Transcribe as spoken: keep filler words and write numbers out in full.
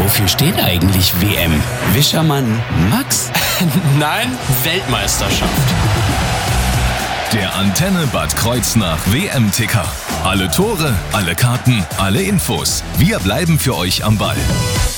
Wofür steht eigentlich W M? Wischermann Max? Nein, Weltmeisterschaft. Der Antenne Bad Kreuznach W M-Ticker. Alle Tore, alle Karten, alle Infos. Wir bleiben für euch am Ball.